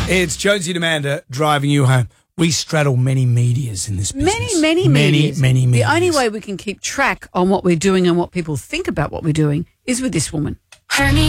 It's Jonesy and Amanda driving you home. We straddle many medias in this business. Many medias. Many medias. The only way we can keep track on what we're doing and what people think about what we're doing is with this woman.